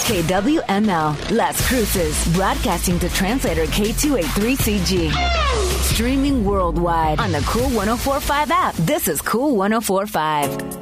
KWML, Las Cruces, broadcasting to translator K283CG. Streaming worldwide on the Cool 104.5 app. This is Cool 104.5.